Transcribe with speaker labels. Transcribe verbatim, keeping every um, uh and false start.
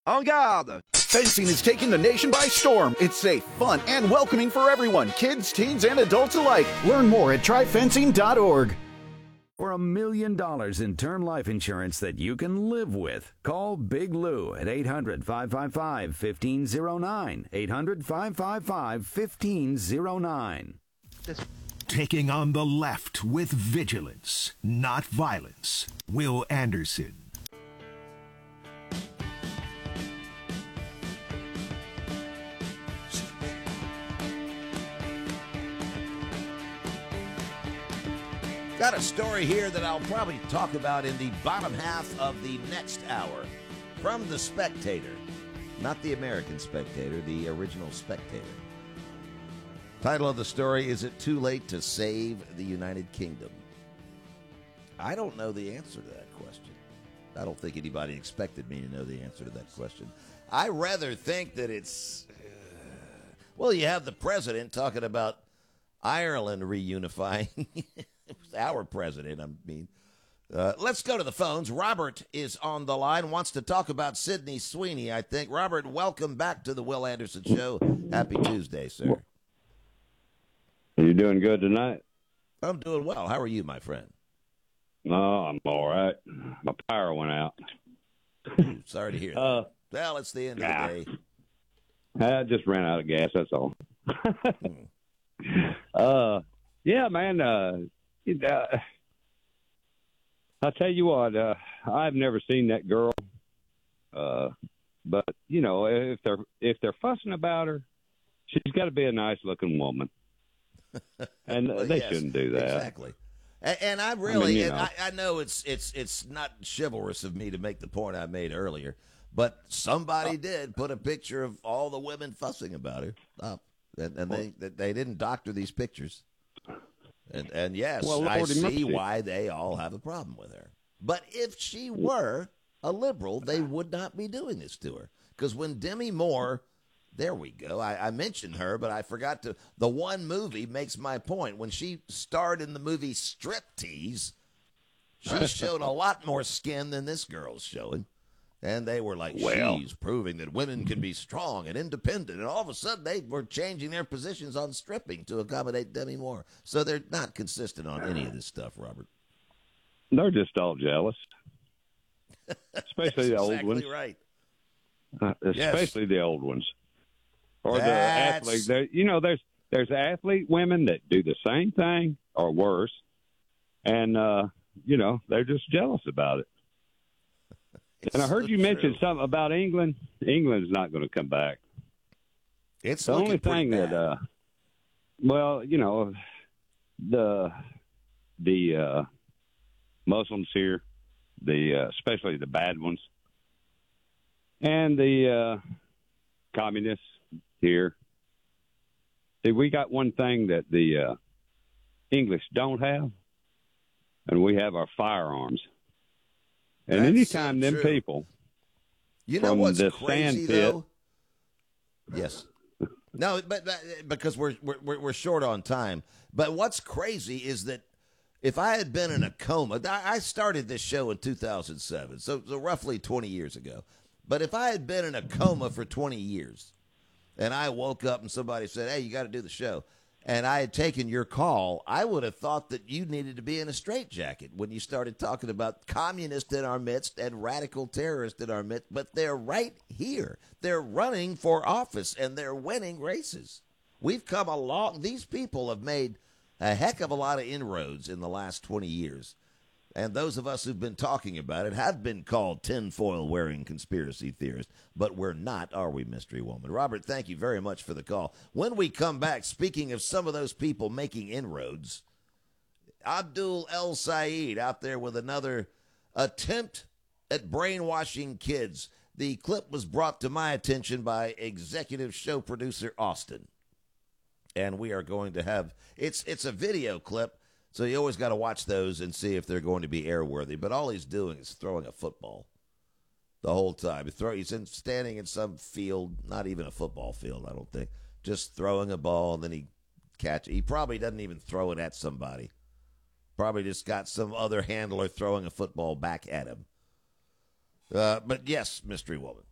Speaker 1: En garde! Fencing is taking the nation by storm. It's safe, fun, and welcoming for everyone, kids, teens, and adults alike. Learn more at try fencing dot org.
Speaker 2: For a million dollars in term life insurance that you can live with, call Big Lou at eight hundred, five five five, one five zero nine. eight hundred, five five five, one five zero nine.
Speaker 3: Taking on the left with vigilance, not violence. Will Anderson.
Speaker 4: Got a story here that I'll probably talk about in the bottom half of the next hour. From The Spectator. Not the American Spectator, the original Spectator. Title of the story, Is It Too Late to Save the United Kingdom? I don't know the answer to that question. I don't think anybody expected me to know the answer to that question. I rather think that it's... Uh, well, you have the president talking about Ireland reunifying... Our president, I mean. Uh, let's go to the phones. Robert is on the line, wants to talk about Sydney Sweeney, I think. Robert, welcome back to the Will Anderson Show. Happy Tuesday, sir.
Speaker 5: Are you doing good tonight?
Speaker 4: I'm doing well. How are you, my friend?
Speaker 5: No, I'm all right. My power went out.
Speaker 4: Ooh, sorry to hear that.
Speaker 5: Uh,
Speaker 4: well, it's the end
Speaker 5: nah.
Speaker 4: of the day.
Speaker 5: I just ran out of gas, that's all. uh, yeah, man, uh, Uh, I'll tell you what, uh, I've never seen that girl, uh, but you know, if they're if they're fussing about her, she's got to be a nice looking woman, and
Speaker 4: well,
Speaker 5: they
Speaker 4: yes,
Speaker 5: shouldn't do that.
Speaker 4: Exactly. And, and I really,
Speaker 5: I mean, you know.
Speaker 4: I, I know it's it's it's not chivalrous of me to make the point I made earlier, but somebody uh, did put a picture of all the women fussing about her up, and, and they they didn't doctor these pictures. And, and yes,
Speaker 5: well,
Speaker 4: I
Speaker 5: Lordy
Speaker 4: see
Speaker 5: mercy.
Speaker 4: why they all have a problem with her. But if she were a liberal, they would not be doing this to her. Because when Demi Moore, there we go, I, I mentioned her, but I forgot to, the one movie makes my point. When she starred in the movie Striptease, she showed a lot more skin than this girl's showing. And they were like,
Speaker 5: well,
Speaker 4: she's proving that women can be strong and independent. And all of a sudden, they were changing their positions on stripping to accommodate Demi Moore. So they're not consistent on any of this stuff, Robert.
Speaker 5: They're just all jealous, especially the old
Speaker 4: exactly
Speaker 5: ones.
Speaker 4: Right.
Speaker 5: Uh, especially
Speaker 4: yes.
Speaker 5: the old ones, or
Speaker 4: That's...
Speaker 5: the athletes. There, you know, there's there's athlete women that do the same thing or worse, and uh, you know they're just jealous about it.
Speaker 4: It's
Speaker 5: and I heard
Speaker 4: so
Speaker 5: you mention
Speaker 4: true.
Speaker 5: something about England. England's not going to come back.
Speaker 4: It's
Speaker 5: the only thing
Speaker 4: bad.
Speaker 5: that, uh, well, you know, the the uh, Muslims here, the uh, especially the bad ones, and the uh, communists here. See, we got one thing that the uh, English don't have, and we have our firearms. And
Speaker 4: That's
Speaker 5: anytime
Speaker 4: so
Speaker 5: them
Speaker 4: true.
Speaker 5: people,
Speaker 4: you know
Speaker 5: from
Speaker 4: what's
Speaker 5: the
Speaker 4: crazy
Speaker 5: sand pit,
Speaker 4: though? Yes. No, but, but because we're, we're we're short on time. But what's crazy is that if I had been in a coma, I started this show in two thousand seven, so, so roughly twenty years ago. But if I had been in a coma for twenty years, and I woke up and somebody said, "Hey, you got to do the show," and I had taken your call, I would have thought that you needed to be in a straitjacket when you started talking about communists in our midst and radical terrorists in our midst. But they're right here. They're running for office, and they're winning races. We've come a long – these people have made a heck of a lot of inroads in the last twenty years. And those of us who've been talking about it have been called tinfoil-wearing conspiracy theorists. But we're not, are we, Mystery Woman? Robert, thank you very much for the call. When we come back, speaking of some of those people making inroads, Abdul El Sayed out there with another attempt at brainwashing kids. The clip was brought to my attention by executive show producer Austin. And we are going to have – it's it's a video clip. So you always got to watch those and see if they're going to be airworthy. But all he's doing is throwing a football the whole time. He throw, he's in, standing in some field, not even a football field, I don't think, just throwing a ball, and then he catch it. He probably doesn't even throw it at somebody. Probably just got some other handler throwing a football back at him. Uh, but yes, Mystery Woman.